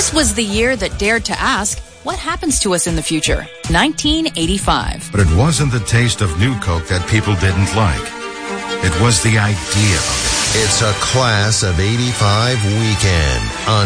This was the year that dared to ask, what happens to us in the future? 1985. But it wasn't the taste of New Coke that people didn't like. It was the idea of it. It's a Class of 85 weekend.